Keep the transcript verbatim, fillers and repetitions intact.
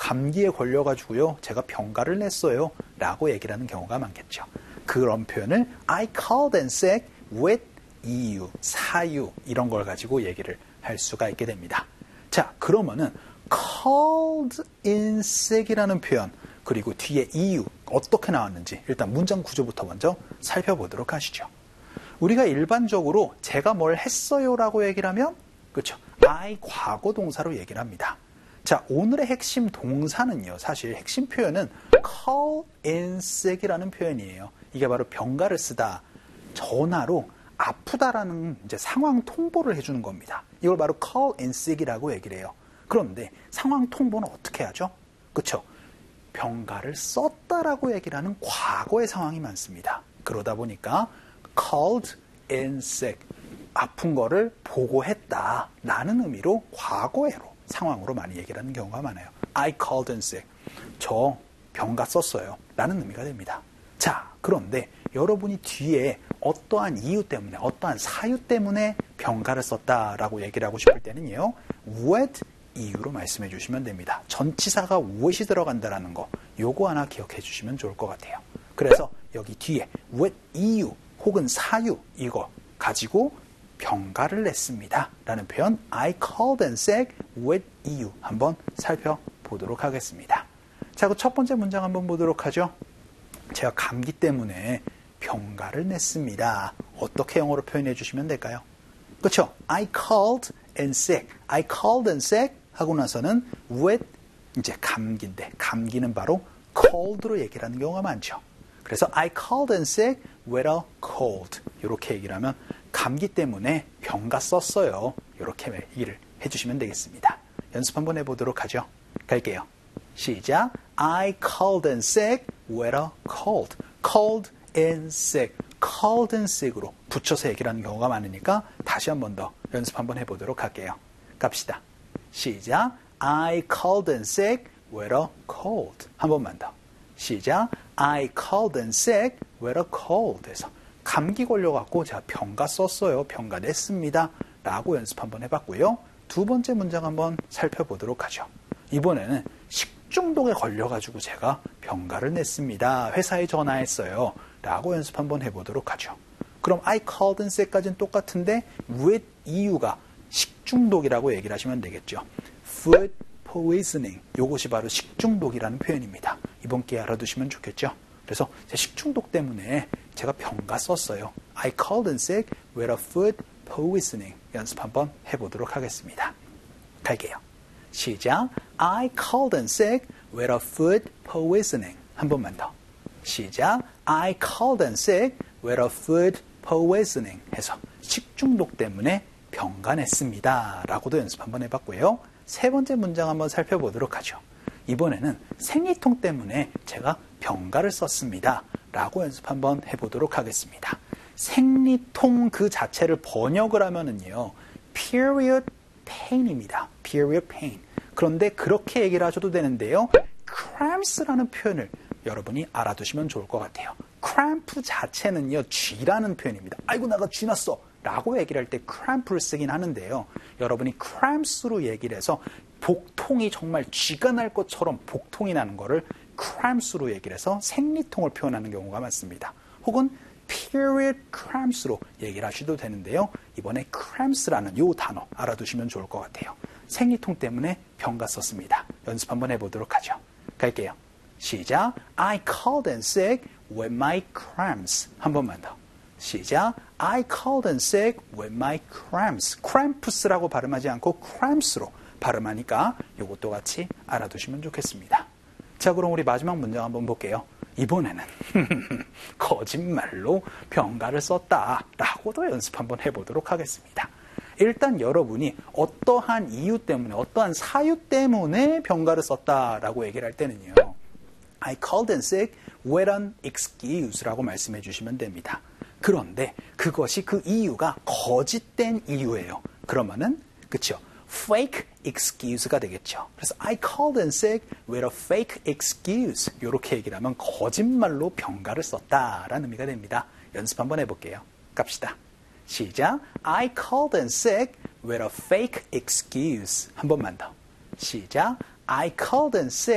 감기에 걸려가지고요. 제가 병가를 냈어요. 라고 얘기를 하는 경우가 많겠죠. 그런 표현을 I called in sick with 이유, 사유 이런 걸 가지고 얘기를 할 수가 있게 됩니다. 자, 그러면은 called in sick이라는 표현 그리고 뒤에 이유 어떻게 나왔는지 일단 문장 구조부터 먼저 살펴보도록 하시죠. 우리가 일반적으로 제가 뭘 했어요라고 얘기를 하면 그렇죠. I 과거 동사로 얘기를 합니다. 자, 오늘의 핵심 동사는요. 사실 핵심 표현은 call in sick이라는 표현이에요. 이게 바로 병가를 쓰다. 전화로 아프다라는 이제 상황 통보를 해주는 겁니다. 이걸 바로 call in sick이라고 얘기를 해요. 그런데 상황 통보는 어떻게 하죠? 그렇죠? 병가를 썼다라고 얘기를 하는 과거의 상황이 많습니다. 그러다 보니까 called in sick, 아픈 거를 보고했다라는 의미로 과거에로 상황으로 많이 얘기를 하는 경우가 많아요. I called in sick. 저 병가 썼어요. 라는 의미가 됩니다. 자, 그런데 여러분이 뒤에 어떠한 이유 때문에, 어떠한 사유 때문에 병가를 썼다라고 얘기를 하고 싶을 때는요. what 이유로 말씀해 주시면 됩니다. 전치사가 what이 들어간다라는 거, 요거 하나 기억해 주시면 좋을 것 같아요. 그래서 여기 뒤에 what 이유 혹은 사유 이거 가지고 병가를 냈습니다. 라는 표현 I called in sick with 이유 한번 살펴보도록 하겠습니다. 자, 그 첫 번째 문장 한번 보도록 하죠. 제가 감기 때문에 병가를 냈습니다. 어떻게 영어로 표현해 주시면 될까요? 그렇죠? I called in sick. I called in sick 하고 나서는 with 이제 감기인데 감기는 바로 cold로 얘기를 하는 경우가 많죠. 그래서 I called in sick with a cold. 이렇게 얘기를 하면 감기 때문에 병가 썼어요. 이렇게 얘기를 해주시면 되겠습니다. 연습 한번 해보도록 하죠. 갈게요. 시작. I called in sick with a cold. Called in sick. called in sick으로 붙여서 얘기를 하는 경우가 많으니까 다시 한 번 더 연습 한번 해보도록 할게요. 갑시다. 시작. I called in sick with a cold. 한 번만 더. 시작. I called in sick with a cold. 해서 감기 걸려갖고 제가 병가 썼어요. 병가 냈습니다. 라고 연습 한번 해봤고요. 두 번째 문장 한번 살펴보도록 하죠. 이번에는 식중독에 걸려가지고 제가 병가를 냈습니다. 회사에 전화했어요. 라고 연습 한번 해보도록 하죠. 그럼 I called in sick까지는 똑같은데 with 이유가 식중독이라고 얘기를 하시면 되겠죠. Food poisoning. 이것이 바로 식중독이라는 표현입니다. 이번 기회에 알아두시면 좋겠죠. 그래서 제 식중독 때문에 제가 병가 썼어요. I called in sick with a food poisoning. 연습 한번 해보도록 하겠습니다. 갈게요. 시작. I called in sick with a food poisoning. 한 번만 더. 시작. I called in sick with a food poisoning. 해서 식중독 때문에 병가 냈습니다. 라고도 연습 한번 해봤고요. 세 번째 문장 한번 살펴보도록 하죠. 이번에는 생리통 때문에 제가 병가를 썼습니다. 라고 연습 한번 해보도록 하겠습니다. 생리통 그 자체를 번역을 하면은요. period pain입니다. period pain. 그런데 그렇게 얘기를 하셔도 되는데요. cramps라는 표현을 여러분이 알아두시면 좋을 것 같아요. cramp 자체는요. 쥐라는 표현입니다. 아이고 나가 쥐 났어. 라고 얘기를 할 때 cramp를 쓰긴 하는데요. 여러분이 cramps로 얘기를 해서 복통이 정말 쥐가 날 것처럼 복통이 나는 거를 cramps로 얘기를 해서 생리통을 표현하는 경우가 많습니다. 혹은 period cramps로 얘기를 하셔도 되는데요. 이번에 cramps라는 이 단어 알아두시면 좋을 것 같아요. 생리통 때문에 병가 썼습니다. 연습 한번 해보도록 하죠. 갈게요. 시작. I called in sick with my cramps. 한 번만 더. 시작. I called in sick with my cramps. cramps라고 발음하지 않고 cramps로 발음하니까 이것도 같이 알아두시면 좋겠습니다. 자, 그럼 우리 마지막 문장 한번 볼게요. 이번에는 거짓말로 병가를 썼다라고도 연습 한번 해보도록 하겠습니다. 일단 여러분이 어떠한 이유 때문에 어떠한 사유 때문에 병가를 썼다라고 얘기를 할 때는요. I called in sick with an excuse라고 말씀해 주시면 됩니다. 그런데 그것이 그 이유가 거짓된 이유예요. 그러면은 그쵸? fake excuse가 되겠죠. 그래서 I called in sick with a fake excuse. 이렇게 얘기를 하면 거짓말로 병가를 썼다라는 의미가 됩니다. 연습 한번 해볼게요. 갑시다. 시작. I called in sick with a fake excuse. 한 번만 더. 시작. I called in sick